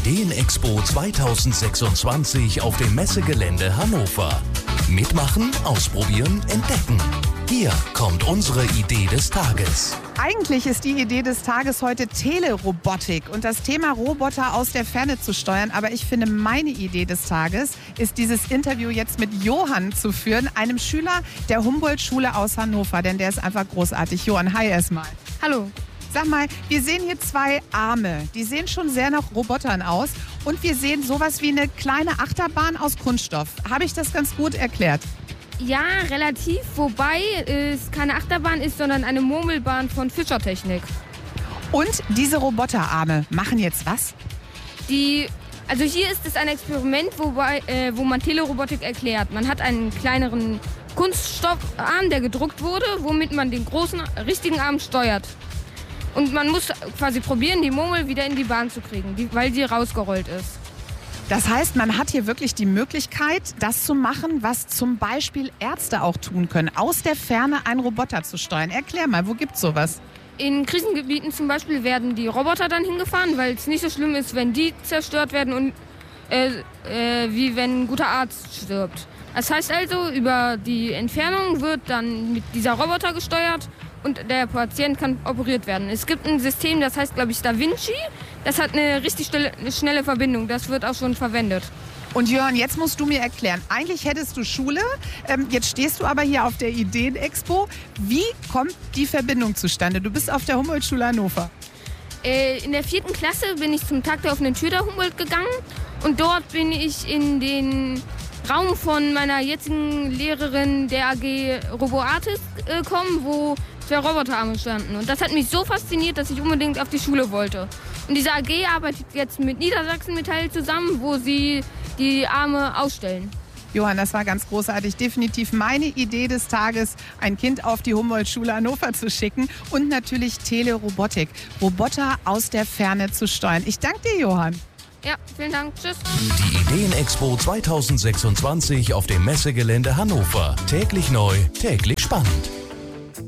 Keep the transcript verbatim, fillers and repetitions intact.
Ideenexpo zweitausendsechsundzwanzig auf dem Messegelände Hannover. Mitmachen, ausprobieren, entdecken. Hier kommt unsere Idee des Tages. Eigentlich ist die Idee des Tages heute Telerobotik und das Thema Roboter aus der Ferne zu steuern. Aber ich finde, meine Idee des Tages ist, dieses Interview jetzt mit Johann zu führen, einem Schüler der Humboldt-Schule aus Hannover. Denn der ist einfach großartig. Johann, hi erstmal. Hallo. Sag mal, wir sehen hier zwei Arme. Die sehen schon sehr nach Robotern aus. Und wir sehen sowas wie eine kleine Achterbahn aus Kunststoff. Habe ich das ganz gut erklärt? Ja, relativ, wobei es keine Achterbahn ist, sondern eine Murmelbahn von Fischertechnik. Und diese Roboterarme machen jetzt was? Die, also hier ist es ein Experiment, wobei, äh, wo man Telerobotik erklärt. Man hat einen kleineren Kunststoffarm, der gedruckt wurde, womit man den großen, richtigen Arm steuert. Und man muss quasi probieren, die Murmel wieder in die Bahn zu kriegen, die, weil sie rausgerollt ist. Das heißt, man hat hier wirklich die Möglichkeit, das zu machen, was zum Beispiel Ärzte auch tun können, aus der Ferne einen Roboter zu steuern. Erklär mal, wo gibt's sowas? In Krisengebieten zum Beispiel werden die Roboter dann hingefahren, weil es nicht so schlimm ist, wenn die zerstört werden und äh, äh, wie wenn ein guter Arzt stirbt. Das heißt also, über die Entfernung wird dann mit dieser Roboter gesteuert und der Patient kann operiert werden. Es gibt ein System, das heißt, glaube ich, Da Vinci. Das hat eine richtig schnelle, eine schnelle Verbindung. Das wird auch schon verwendet. Und Jörn, jetzt musst du mir erklären. Eigentlich hättest du Schule, ähm, jetzt stehst du aber hier auf der Ideenexpo. Wie kommt die Verbindung zustande? Du bist auf der Humboldt-Schule Hannover. Äh, in der vierten Klasse bin ich zum Tag der offenen Tür der Humboldt gegangen. Und dort bin ich in den Raum von meiner jetzigen Lehrerin der A G Roboartis äh, gekommen, wo zwei Roboterarme standen. Und das hat mich so fasziniert, dass ich unbedingt auf die Schule wollte. Und diese A G arbeitet jetzt mit Niedersachsen Metall zusammen, wo sie die Arme ausstellen. Johann, das war ganz großartig. Definitiv meine Idee des Tages, ein Kind auf die Humboldt-Schule Hannover zu schicken und natürlich Telerobotik, Roboter aus der Ferne zu steuern. Ich danke dir, Johann. Ja, vielen Dank. Tschüss. Die Ideenexpo zweitausendsechsundzwanzig auf dem Messegelände Hannover. Täglich neu, täglich spannend.